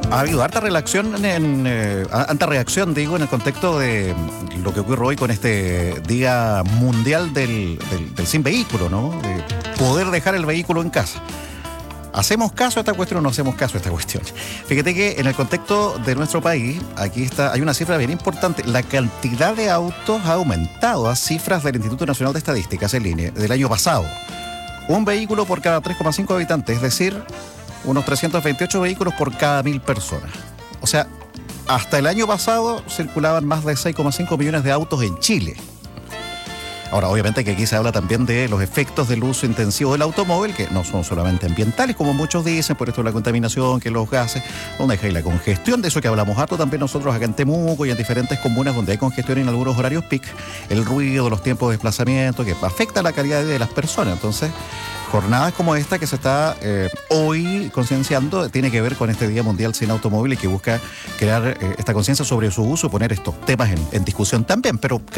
Ha habido harta harta reacción, digo, en el contexto de lo que ocurre hoy con este Día Mundial del Sin Vehículo, ¿no? De poder dejar el vehículo en casa. ¿Hacemos caso a esta cuestión o no hacemos caso a esta cuestión? Fíjate que en el contexto de nuestro país, hay una cifra bien importante. La cantidad de autos ha aumentado a cifras del Instituto Nacional de Estadísticas, en línea, del año pasado. Un vehículo por cada 3,5 habitantes, es decir, unos 328 vehículos por cada 1.000 personas. O sea, hasta el año pasado circulaban más de 6,5 millones de autos en Chile. Ahora, obviamente que aquí se habla también de los efectos del uso intensivo del automóvil, que no son solamente ambientales, como muchos dicen, por esto de la contaminación, que los gases, donde hay la congestión, de eso que hablamos harto también nosotros acá en Temuco y en diferentes comunas donde hay congestión en algunos horarios peak, el ruido, los tiempos de desplazamiento, que afecta la calidad de vida de las personas. Entonces, jornadas como esta que se está hoy concienciando tiene que ver con este Día Mundial Sin Automóvil y que busca crear esta conciencia sobre su uso y poner estos temas en discusión también, pero